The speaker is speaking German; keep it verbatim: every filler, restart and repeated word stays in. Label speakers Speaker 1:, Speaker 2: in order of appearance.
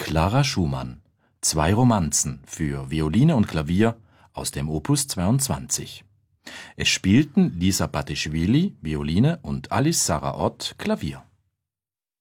Speaker 1: Clara Schumann. Zwei Romanzen für Violine und Klavier aus dem Opus zweiundzwanzig. Es spielten Lisa Batischvili, Violine, und Alice Sarah Ott, Klavier.